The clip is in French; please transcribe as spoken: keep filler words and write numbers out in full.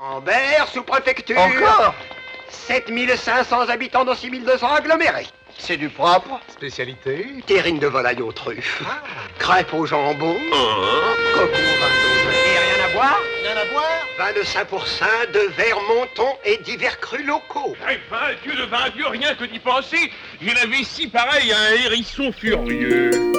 Camembert, sous-préfecture. Encore? sept mille cinq cents habitants dans six mille deux cents agglomérés. C'est du propre. Spécialité? Terrine de volaille aux truffes. Ah. Crêpes au jambon. Coco au vin d'Auvergne. Et rien à boire? Rien à boire? Vin de cinq pour cent, de Vermonton et divers crus locaux. Eh ben, Dieu de vin Dieu, rien que d'y penser, j'ai la vessie pareil à un hérisson furieux.